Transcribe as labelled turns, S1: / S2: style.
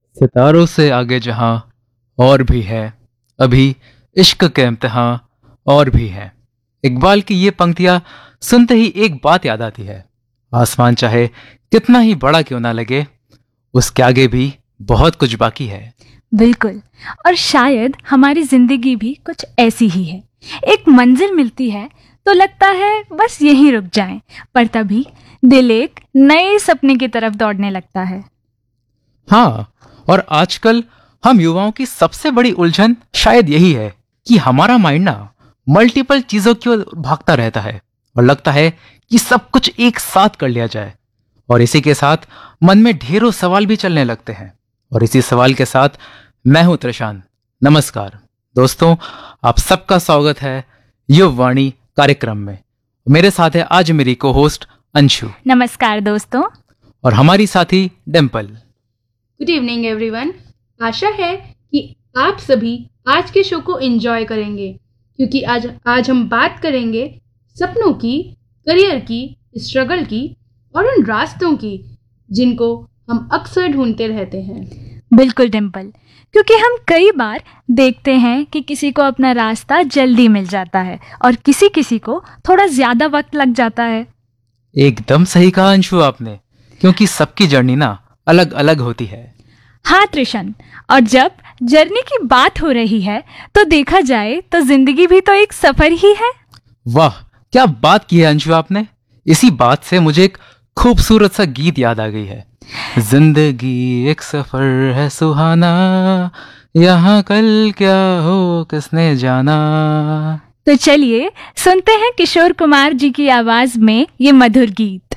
S1: सितारों से आगे जहां और भी है, अभी इश्क के इम्तिहान और भी है। इकबाल की ये पंक्तियां सुनते ही एक बात याद आती है। आसमान चाहे कितना ही बड़ा क्यों ना लगे, उसके आगे भी बहुत कुछ बाकी है।
S2: बिल्कुल। और शायद हमारी जिंदगी भी कुछ ऐसी ही है। एक मंजिल मिलती है तो लगता है बस यहीं रुक जाएं, पर तभी दिल एक नए सपने की तरफ दौड़ने लगता है।
S1: हाँ, और आजकल हम युवाओं की सबसे बड़ी उलझन शायद यही है कि हमारा माइंड ना मल्टीपल चीजों की ओर भागता रहता है और लगता है कि सब कुछ एक साथ कर लिया जाए। और इसी के साथ मन में ढेरों सवाल भी चलने लगते हैं। और इसी सवाल के साथ मैं हूं त्रिशान। नमस्कार दोस्तों, आप सबका स्वागत है युववाणी कार्यक्रम में। मेरे साथ है आज मेरी को होस्ट अंशु।
S2: नमस्कार दोस्तों।
S1: और हमारी साथी डिम्पल।
S3: Good evening everyone. आशा है कि आप सभी आज के शो को एंजॉय करेंगे, क्योंकि आज हम बात करेंगे सपनों की, करियर की, स्ट्रगल की और उन रास्तों की जिनको हम अक्सर ढूंढते रहते हैं।
S2: बिल्कुल डिम्पल, क्योंकि हम कई बार देखते हैं कि किसी को अपना रास्ता जल्दी मिल जाता है और किसी किसी को थोड़ा ज्यादा वक्त लग जाता है।
S1: एकदम सही कहा अंशु आपने, क्योंकि सबकी जर्नी ना अलग अलग होती है।
S2: हाँ त्रिशन, और जब जर्नी की बात हो रही है तो देखा जाए तो जिंदगी भी तो एक सफर ही है।
S1: वाह, क्या बात की है अंशु आपने। इसी बात से मुझे एक खूबसूरत सा गीत याद आ गई है। जिंदगी एक सफर है सुहाना, यहाँ कल क्या हो किसने जाना।
S2: तो चलिए सुनते हैं किशोर कुमार जी की आवाज में ये मधुर गीत।